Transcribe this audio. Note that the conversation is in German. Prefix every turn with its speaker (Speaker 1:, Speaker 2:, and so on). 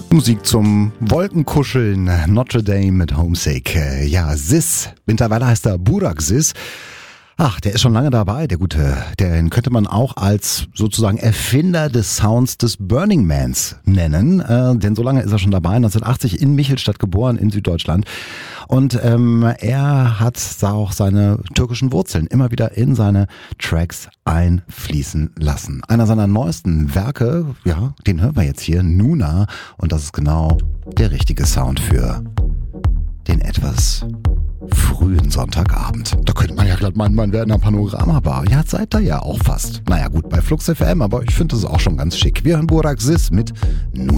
Speaker 1: Musik zum Wolkenkuscheln, Notre Dame mit Homesick. Ja, Sis, mittlerweile heißt er Burak Sis. Ach, der ist schon lange dabei, der Gute. Den könnte man auch als sozusagen Erfinder des Sounds des Burning Mans nennen. Denn so lange ist er schon dabei, 1980 in Michelstadt geboren, in Süddeutschland. Und er hat auch seine türkischen Wurzeln immer wieder in seine Tracks einfließen lassen. Einer seiner neuesten Werke, ja, den hören wir jetzt hier, Nuna. Und das ist genau der richtige Sound für den etwas frühen Sonntagabend. Da könnte man ja glatt meinen, man wäre in einer Panoramabar. Ja, seid ihr ja auch fast. Naja gut, bei Flux FM, aber ich finde das auch schon ganz schick. Wir hören Burak Sis mit Nuna.